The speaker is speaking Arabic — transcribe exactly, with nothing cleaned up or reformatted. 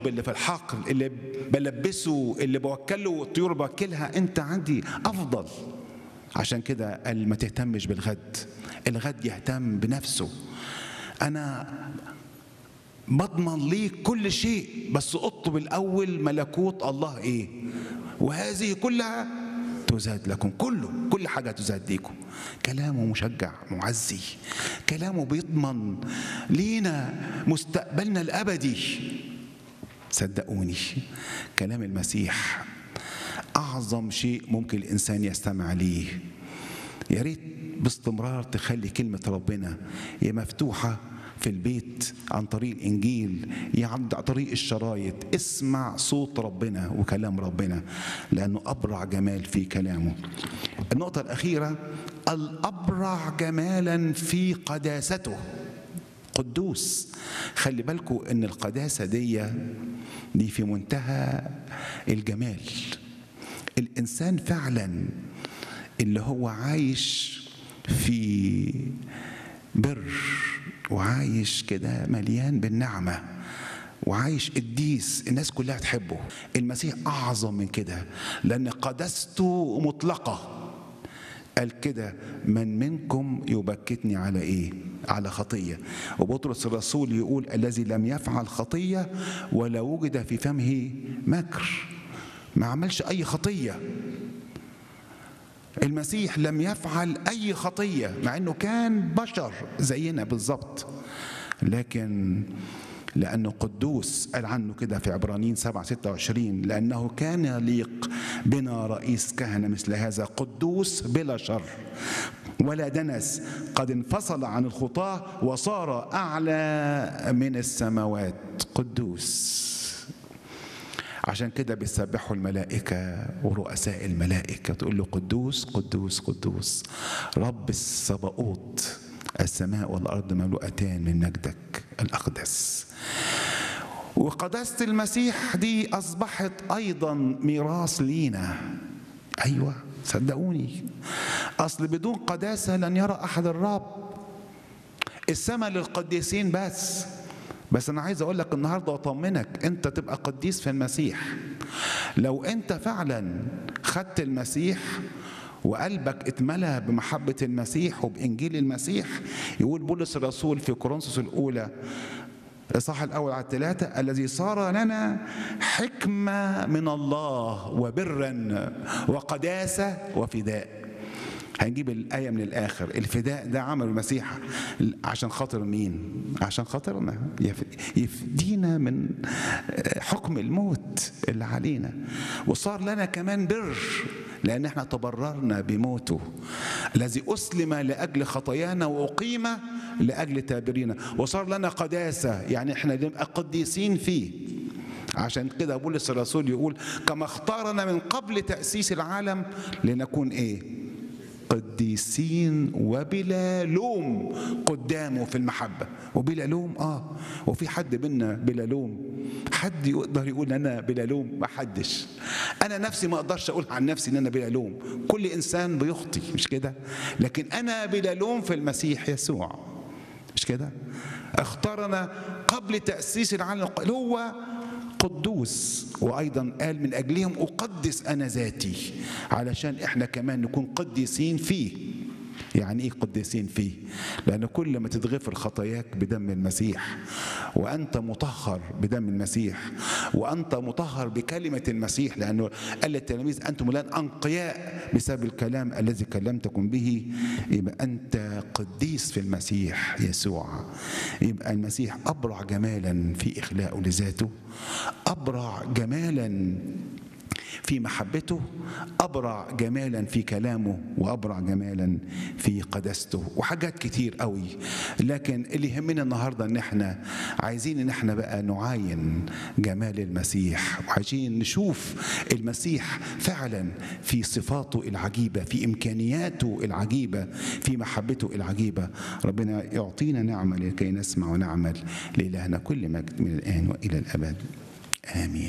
اللي في الحقل اللي بلبسه اللي بوكله والطيور بوكلها، انت عندي افضل. عشان كده قال ما تهتمش بالغد، الغد يهتم بنفسه. انا بضمن ليك كل شيء، بس اطلب الاول ملكوت الله ايه، وهذه كلها تزاد لكم. كله كل حاجه تزاد لكم. كلامه مشجع معزي، كلامه بيضمن لينا مستقبلنا الابدي. صدقوني كلام المسيح أعظم شيء ممكن الإنسان يستمع ليه. يا ريت باستمرار تخلي كلمة ربنا هي مفتوحة في البيت عن طريق الإنجيل، عن طريق الشرايط. اسمع صوت ربنا وكلام ربنا، لأنه أبرع جمال في كلامه. النقطة الأخيرة، الأبرع جمالا في قداسته. قدوس. خلي بالكم ان القداسة دي دي في منتهى الجمال. الانسان فعلا اللي هو عايش في بر وعايش كده مليان بالنعمة وعايش قديس، الناس كلها تحبه. المسيح اعظم من كده، لان قداسته مطلقة. قال كده من منكم يبكتني على ايه؟ على خطية. وبطرس الرسول يقول الذي لم يفعل خطية ولا وجد في فمه مكر. ما عملش اي خطية. المسيح لم يفعل اي خطية مع انه كان بشر زينا بالظبط، لكن لأنه قدوس. قال عنه كده في عبرانيين سبعة ستة وعشرين لأنه كان يليق بنا رئيس كهنة مثل هذا قدوس بلا شر ولا دنس، قد انفصل عن الخطاة وصار أعلى من السماوات. قدوس. عشان كده بيسبحوا الملائكة ورؤساء الملائكة تقول له قدوس قدوس قدوس رب السباوت، السماء والأرض مملوءتان من مجدك الأقدس. وقداسة المسيح دي أصبحت أيضا ميراث لينا. أيوة صدقوني، أصل بدون قداسة لن يرى أحد الرب. السماء للقديسين بس. بس أنا عايز أقول لك النهاردة وأطمنك، أنت تبقى قديس في المسيح لو أنت فعلا خدت المسيح وقلبك اتملى بمحبة المسيح وبإنجيل المسيح. يقول بولس الرسول في كورنثوس الأولى الإصحاح الأول على الثلاثة الذي صار لنا حكمة من الله وبرا وقداسة وفداء. هنجيب الآية من الآخر. الفداء ده عمل المسيح عشان خاطر مين؟ عشان خاطرنا، يفدينا من حكم الموت اللي علينا. وصار لنا كمان بر لأن احنا تبررنا بموته الذي أسلم لأجل خطايانا وأقيم لأجل تابرينا. وصار لنا قداسة يعني احنا نبقى قديسين فيه. عشان كده بولس الرسول يقول كما اختارنا من قبل تأسيس العالم لنكون ايه؟ قديسين وبلا لوم قدامه في المحبة. وبلا لوم اه وفي حد بينا بلا لوم؟ حد يقدر يقول انا بلا لوم؟ ما حدش. انا نفسي ما اقدرش اقول عن نفسي ان انا بلا لوم. كل انسان بيخطي مش كده؟ لكن انا بلا لوم في المسيح يسوع مش كده؟ اختارنا قبل تأسيس العالم. هو قدوس. وأيضا قال من أجلهم أقدس أنا ذاتي، علشان إحنا كمان نكون قديسين فيه. يعني إيه قديسين فيه؟ لأن كل ما تتغفر خطاياك بدم المسيح وأنت مطهر بدم المسيح وأنت مطهر بكلمة المسيح، لأنه قال للتلاميذ أنتم الآن أنقياء بسبب الكلام الذي كلمتكم به. يبقى أنت قديس في المسيح يسوع. يبقى المسيح أبرع جمالا في إخلاقه لذاته، أبرع جمالا في محبته، أبرع جمالا في كلامه، وأبرع جمالا في قداسته، وحاجات كتير قوي. لكن اللي يهمنا النهاردة ان احنا عايزين ان احنا بقى نعاين جمال المسيح، وعايزين نشوف المسيح فعلا في صفاته العجيبة، في إمكانياته العجيبة، في محبته العجيبة. ربنا يعطينا نعمة لكي نسمع ونعمل. لإلهنا كل مجد من الآن وإلى الأبد آمين.